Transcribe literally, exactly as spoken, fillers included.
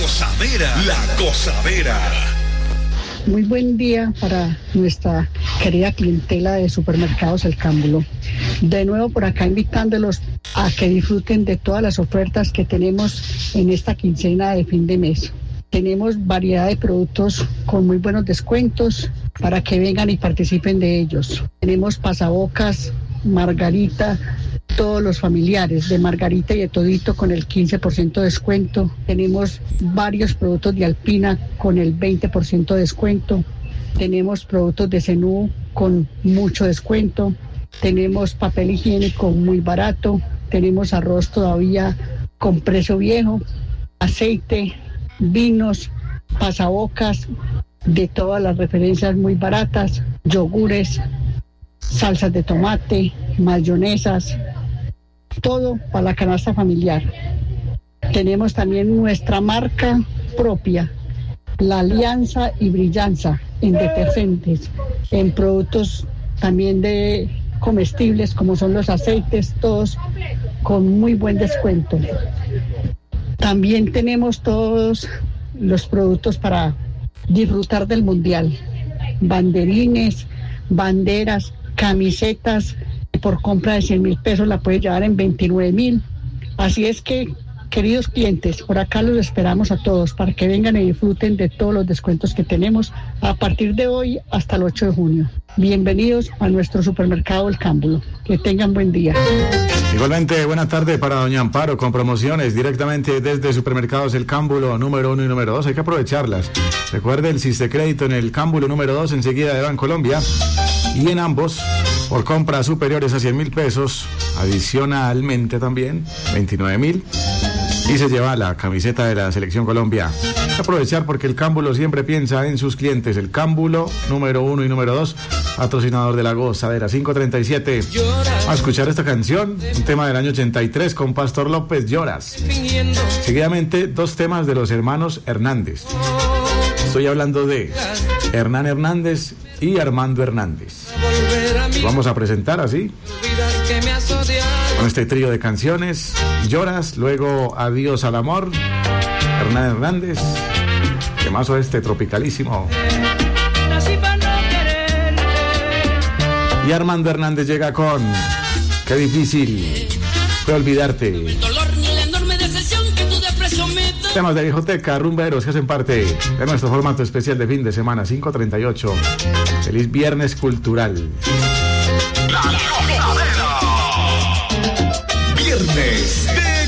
gozadera, la gozadera. Muy buen día para nuestra querida clientela de Supermercados El Cámbulo. De nuevo por acá invitándolos a que disfruten de todas las ofertas que tenemos en esta quincena de fin de mes. Tenemos variedad de productos con muy buenos descuentos para que vengan y participen de ellos. Tenemos pasabocas, margarita, todos los familiares de margarita y de todito con el quince por ciento de descuento. Tenemos varios productos de Alpina con el veinte por ciento de descuento. Tenemos productos de Zenú con mucho descuento. Tenemos papel higiénico muy barato. Tenemos arroz todavía con precio viejo, aceite, vinos, pasabocas de todas las referencias muy baratas, yogures, salsas de tomate, mayonesas, todo para la canasta familiar. Tenemos también nuestra marca propia, La Alianza y Brillanza, en detergentes, en productos también de comestibles como son los aceites, todos con muy buen descuento. También tenemos todos los productos para disfrutar del mundial, banderines, banderas, camisetas. Por compra de cien mil pesos la puede llevar en veintinueve mil. Así es que, queridos clientes, por acá los esperamos a todos para que vengan y disfruten de todos los descuentos que tenemos a partir de hoy hasta el ocho de junio. Bienvenidos a nuestro Supermercado El Cámbulo. Que tengan buen día. Igualmente, buena tarde para doña Amparo con promociones directamente desde Supermercados El Cámbulo número uno y número dos. Hay que aprovecharlas. Recuerde el Sistecrédito en el Cámbulo número dos, enseguida de Bancolombia. Y en ambos, por compras superiores a cien mil pesos, adicionalmente también, veintinueve mil. Y se lleva la camiseta de la Selección Colombia. Hay que aprovechar porque el Cámbulo siempre piensa en sus clientes. El Cámbulo número uno y número dos, patrocinador de la gozadera. Cinco treinta y siete. Vamos a escuchar esta canción, un tema del año ochenta y tres con Pastor López, Lloras. Seguidamente, dos temas de los hermanos Hernández. Estoy hablando de Hernán Hernández y Armando Hernández. Los vamos a presentar así, con este trío de canciones. Lloras, luego Adiós al Amor, Hernán Hernández, temazo este tropicalísimo. Y Armando Hernández llega con Qué difícil fue olvidarte. Temas de Viejoteca, rumberos que hacen parte de nuestro formato especial de fin de semana. Cinco treinta y ocho. Feliz viernes cultural. La, la.